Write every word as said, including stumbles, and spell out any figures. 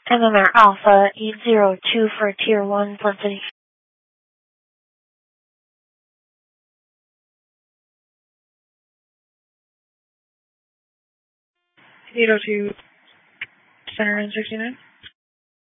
M M R Alpha eight zero two for Tier one, Port City. eight oh two, Center in sixty-nine.